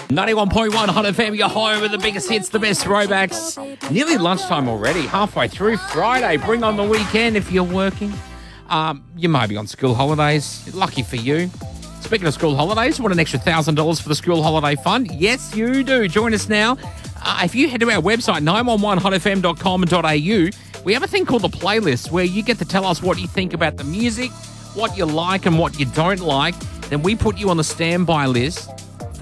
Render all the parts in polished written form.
91.1 Hot FM, your home with the biggest hits, the best throwbacks. Nearly lunchtime already, halfway through Friday. Bring on the weekend if you're working. You may be on school holidays. Lucky for you. Speaking of school holidays, want an extra $1,000 for the school holiday fund? Yes, you do. Join us now. If you head to our website, 911hotfm.com.au, we have a thing called the playlist where you get to tell us what you think about the music, what you like and what you don't like. Then we put you on the standby list for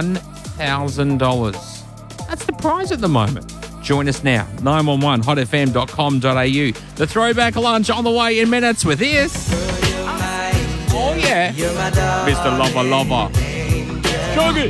$1,000. That's the prize at the moment. Join us now, 911hotfm.com.au. The throwback lunch on the way in minutes with this. Oh yeah, Mr. Lover. Shaggy.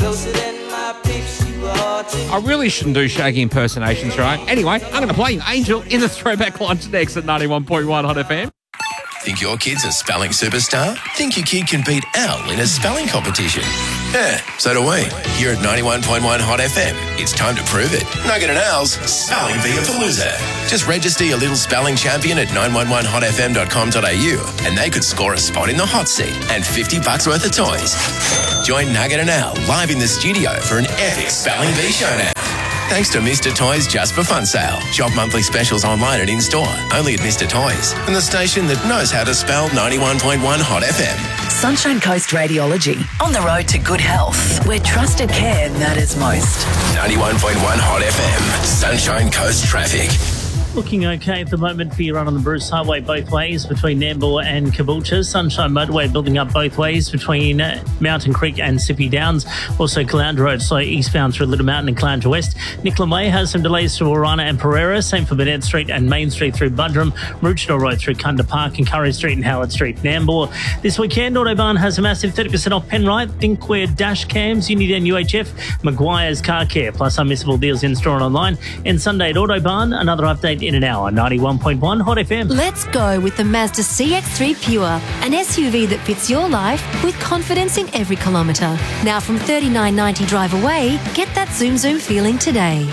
I really shouldn't do Shaggy impersonations, right? Anyway, I'm going to play Angel in the throwback lunch next at 91.1 Hot FM. Think your kid's a spelling superstar? Think your kid can beat Al in a spelling competition? Yeah, so do we. Here at 91.1 Hot FM, it's time to prove it. Nugget and Al's Spelling Via-Palooza. Just register your little spelling champion at 911hotfm.com.au and they could score a spot in the hot seat and $50 worth of toys. Join Nugget and Al live in the studio for an epic Spelling Bee showdown. Thanks to Mr. Toys Just for Fun sale. Shop monthly specials online and in-store. Only at Mr. Toys. And the station that knows how to spell 91.1 Hot FM. Sunshine Coast Radiology. On the road to good health, where trusted care matters most. 91.1 Hot FM. Sunshine Coast traffic. Looking okay at the moment for your run on the Bruce Highway both ways between Nambour and Caboolture. Sunshine Motorway building up both ways between Mountain Creek and Sippy Downs. Also Caloundra Road slow eastbound through Little Mountain and Caloundra West. Nicola Way has some delays through Orana and Pereira. Same for Burnett Street and Main Street through Buderim. Maroochydore Road through Kunda Park and Curry Street and Howard Street, Nambour. This weekend, Autobahn has a massive 30% off Penrite, Thinkware dash cams, Uniden UHF, Maguire's Car Care, plus unmissable deals in store and online. And Sunday at Autobahn, another update in an hour, 91.1 Hot FM. Let's go with the Mazda CX-3 Pure, an SUV that fits your life with confidence in every kilometre. Now from $39.90 drive away, get that Zoom feeling today.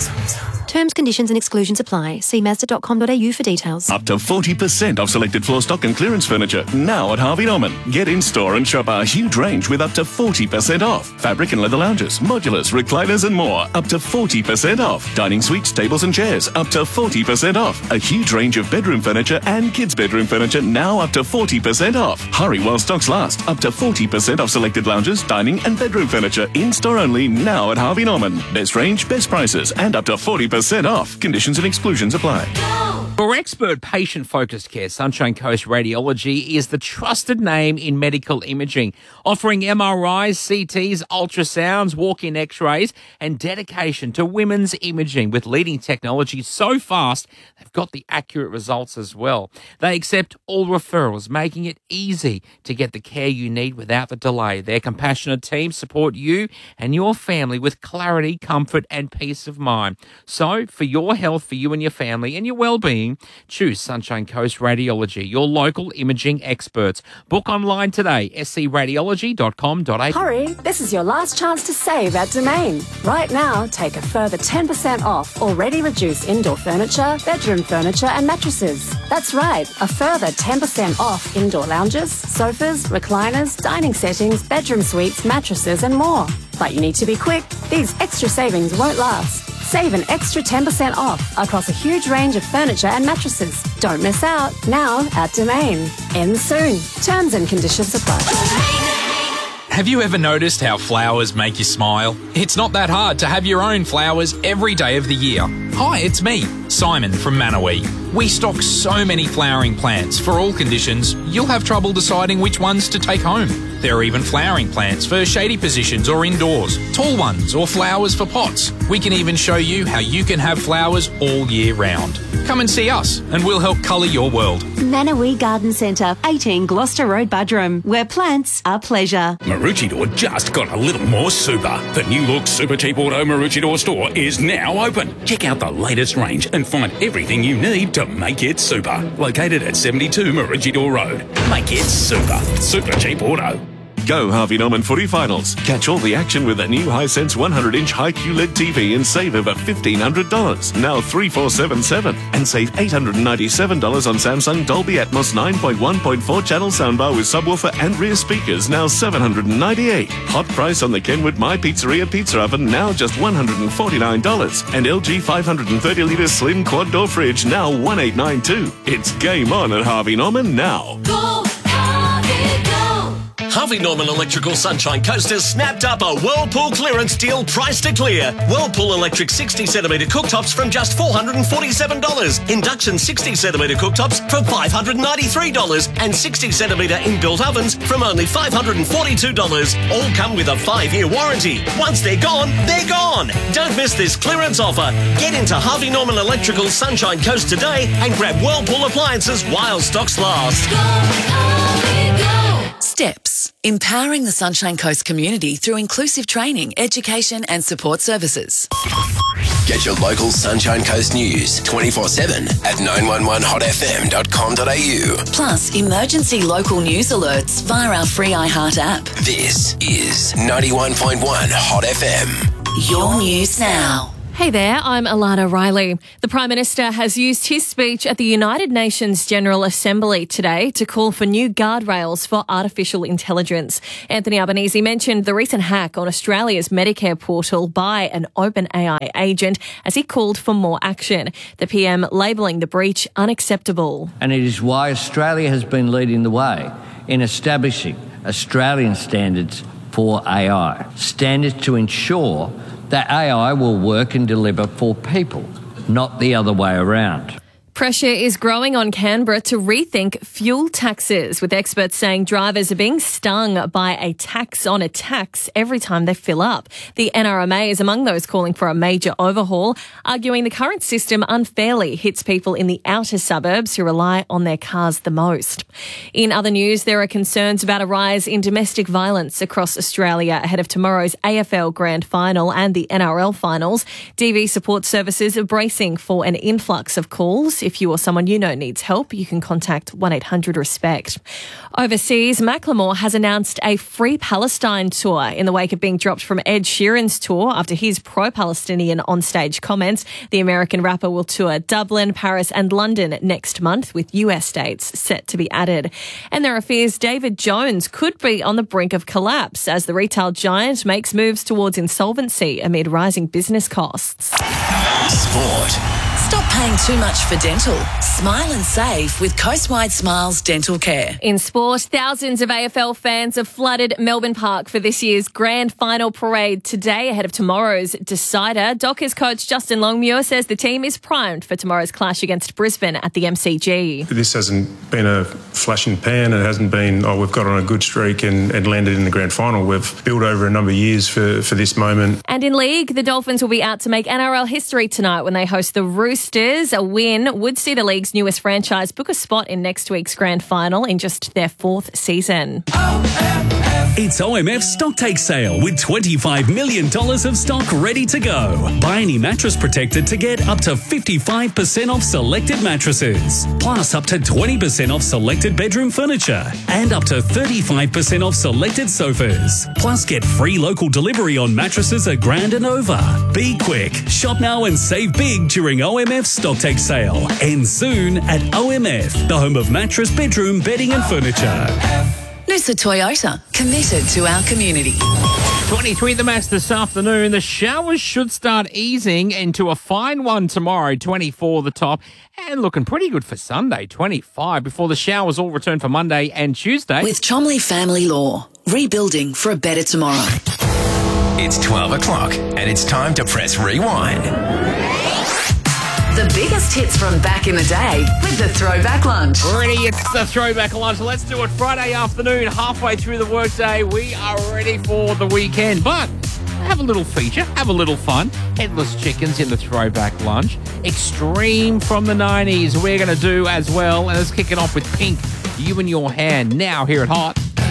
Terms, conditions and exclusions apply. See Mazda.com.au for details. Up to 40% off selected floor stock and clearance furniture now at Harvey Norman. Get in store and shop our huge range with up to 40% off. Fabric and leather lounges, modulars, recliners and more. Up to 40% off. Dining suites, tables and chairs. Up to 40% off. A huge range of bedroom furniture and kids' bedroom furniture now up to 40% off. Hurry while stocks last. Up to 40% off selected lounges, dining and bedroom furniture. In store only now at Harvey Norman. Best range, best prices and up to 40% off. Conditions and exclusions apply. For expert patient-focused care, Sunshine Coast Radiology is the trusted name in medical imaging, offering MRIs, CTs, ultrasounds, walk-in x-rays, and dedication to women's imaging with leading technology so fast, they've got the accurate results as well. They accept all referrals, making it easy to get the care you need without the delay. Their compassionate team support you and your family with clarity, comfort, and peace of mind. So, for your health, for you and your family, and your well-being, choose Sunshine Coast Radiology, your local imaging experts. Book online today, scradiology.com.au. Hurry, this is your last chance to save at Domain. Right now, take a further 10% off already reduced indoor furniture, bedroom furniture and mattresses. That's right, a further 10% off indoor lounges, sofas, recliners, dining settings, bedroom suites, mattresses and more. But you need to be quick. These extra savings won't last. Save an extra 10% off across a huge range of furniture and mattresses. Don't miss out. Now at Domain. Ends soon. Terms and conditions apply. Have you ever noticed how flowers make you smile? It's not that hard to have your own flowers every day of the year. Hi, it's me, Simon from Manawee. We stock so many flowering plants for all conditions, you'll have trouble deciding which ones to take home. There are even flowering plants for shady positions or indoors, tall ones or flowers for pots. We can even show you how you can have flowers all year round. Come and see us and we'll help colour your world. Manawee Garden Centre, 18 Gloucester Road, Buderim, where plants are pleasure. Maroochydore just got a little more super. The new look Super Cheap Auto Maroochydore store is now open. Check out the latest range and find everything you need to make it super. Located at 72 Maroochydore Road. Make it super. Super Cheap Auto. Go Harvey Norman footy finals. Catch all the action with a new Hisense 100-inch high QLED TV and save over $1,500. Now 3477 and save $897 on Samsung Dolby Atmos 9.1.4 channel soundbar with subwoofer and rear speakers, now $798. Hot price on the Kenwood My Pizzeria pizza oven, now just $149. And LG 530-litre slim quad door fridge, now $1,892. It's game on at Harvey Norman now. Go, Harvey, go! Harvey Norman Electrical Sunshine Coast has snapped up a Whirlpool clearance deal priced to clear. Whirlpool electric 60cm cooktops from just $447. Induction 60cm cooktops from $593. And 60cm inbuilt ovens from only $542. All come with a 5-year warranty. Once they're gone, they're gone. Don't miss this clearance offer. Get into Harvey Norman Electrical Sunshine Coast today and grab Whirlpool appliances while stocks last. Go, Harvey, go! Steps, empowering the Sunshine Coast community through inclusive training, education and support services. Get your local Sunshine Coast news 24/7 at 911hotfm.com.au. Plus, emergency local news alerts via our free iHeart app. This is 91.1 Hot FM. Your news now. Hey there, I'm Alana Riley. The Prime Minister has used his speech at the United Nations General Assembly today to call for new guardrails for artificial intelligence. Anthony Albanese mentioned the recent hack on Australia's Medicare portal by an OpenAI agent as he called for more action. The PM labelling the breach unacceptable. And it is why Australia has been leading the way in establishing Australian standards for AI. Standards to ensure that AI will work and deliver for people, not the other way around. Pressure is growing on Canberra to rethink fuel taxes, with experts saying drivers are being stung by a tax on a tax every time they fill up. The NRMA is among those calling for a major overhaul, arguing the current system unfairly hits people in the outer suburbs who rely on their cars the most. In other news, there are concerns about a rise in domestic violence across Australia ahead of tomorrow's AFL Grand Final and the NRL Finals. DV Support Services are bracing for an influx of calls. If you or someone you know needs help, you can contact 1-800-RESPECT. Overseas, Macklemore has announced a Free Palestine tour in the wake of being dropped from Ed Sheeran's tour after his pro-Palestinian onstage comments. The American rapper will tour Dublin, Paris and London next month, with US dates set to be added. And there are fears David Jones could be on the brink of collapse as the retail giant makes moves towards insolvency amid rising business costs. Sport. Stop paying too much for dental. Smile and save with Coastwide Smiles Dental Care. In sport, thousands of AFL fans have flooded Melbourne Park for this year's grand final parade today ahead of tomorrow's decider. Dockers coach Justin Longmuir says the team is primed for tomorrow's clash against Brisbane at the MCG. This hasn't been a flash in the pan. It hasn't been, we've got on a good streak and landed in the grand final. We've built over a number of years for this moment. And in league, the Dolphins will be out to make NRL history tonight when they host the Roosters. A win would see the league's newest franchise book a spot in next week's grand final in just their 4th season. It's OMF's stock take sale with $25 million of stock ready to go. Buy any mattress protector to get up to 55% off selected mattresses, plus up to 20% off selected bedroom furniture and up to 35% off selected sofas. Plus get free local delivery on mattresses $1,000 and over. Be quick, shop now and save big during OMF's stock take sale. Ends soon at OMF, the home of mattress, bedroom, bedding and furniture. Noosa Toyota, committed to our community. 23 the mass this afternoon. The showers should start easing into a fine one tomorrow, 24 the top, and looking pretty good for Sunday, 25, before the showers all return for Monday and Tuesday. With Chomley Family Law, rebuilding for a better tomorrow. It's 12 o'clock and it's time to press rewind. The biggest hits from back in the day with the Throwback Lunch. Ready, it's the Throwback Lunch. Let's do it Friday afternoon, halfway through the workday. We are ready for the weekend, but have a little feature, have a little fun. Headless Chickens in the Throwback Lunch. Extreme from the 90s we're going to do as well. And let's kick it off with Pink, You and Your Hand, now here at Hot.